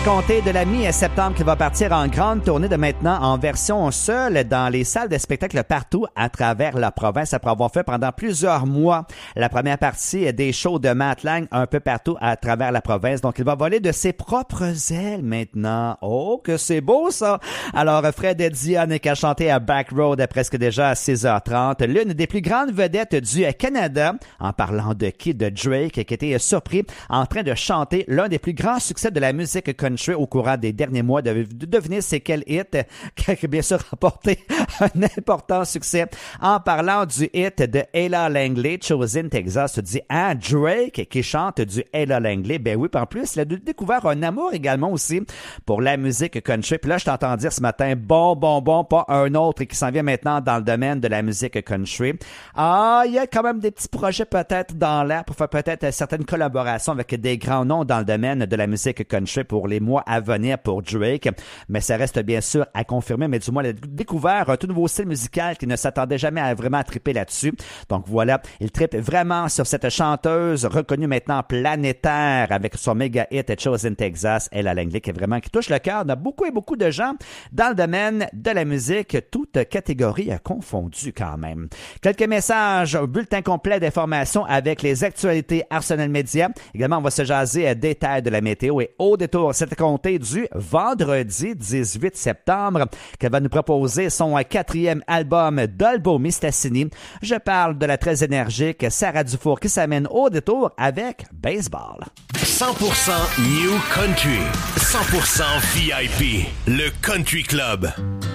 Comptez de la mi-septembre qui va partir en grande tournée de maintenant en version seule dans les salles de spectacle partout à travers la province après avoir fait pendant plusieurs mois la première partie des shows de Matt Lang un peu partout à travers la province. Donc, il va voler de ses propres ailes maintenant. Oh, que c'est beau ça! Alors, Fred Dion qui a chanté à Back Road presque déjà à 6h30. L'une des plus grandes vedettes du Canada, en parlant de qui? De Drake, qui a été surpris en train de chanter l'un des plus grands succès de la musique country au courant des derniers mois. Devinez c'est quel hit qui a bien sûr remporté un important succès. En parlant du hit de Ella Langley, Chosen Texas, tu dis Drake qui chante du Ella Langley. Ben oui, puis en plus, il a découvert un amour également aussi pour la musique country. Puis là, je t'entends dire ce matin, bon, pas un autre qui s'en vient maintenant dans le domaine de la musique country. Ah, il y a quand même des petits projets peut-être dans l'air pour faire peut-être certaines collaborations avec des grands noms dans le domaine de la musique country pour les mois à venir pour Drake, mais ça reste bien sûr à confirmer, mais du moins il a découvert un tout nouveau style musical qui ne s'attendait jamais à vraiment triper là-dessus. Donc voilà, il trippe vraiment sur cette chanteuse reconnue maintenant planétaire avec son méga hit Chosen Texas, Ella Langley, qui touche le cœur de beaucoup et beaucoup de gens dans le domaine de la musique, toute catégorie confondue quand même. Quelques messages, un bulletin complet d'informations avec les actualités Arsenal Média. Également, on va se jaser détails de la météo et au détour, c'est à compter du vendredi 18 septembre qu'elle va nous proposer son quatrième album Dolbo Mistassini. Je parle de la très énergique Sarah Dufour qui s'amène au détour avec Baseball. 100% New Country, 100% VIP, le Country Club.